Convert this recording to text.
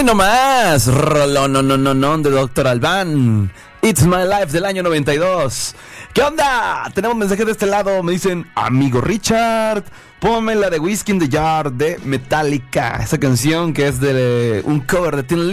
Hoy nomás, rolón, no, de Dr. Alban. It's My Life del año 92. ¿Qué onda? Tenemos mensaje de este lado. Me dicen, amigo Richard, ponme la de Whiskey in the Jar de Metallica. Esa canción que es de un cover de Tin